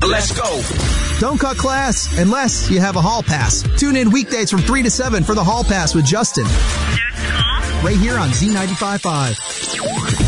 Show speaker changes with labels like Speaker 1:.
Speaker 1: let's go.
Speaker 2: Don't cut class unless you have a hall pass. Tune in weekdays from 3 to 7 for the hall pass with Justin. Right here on Z95.5.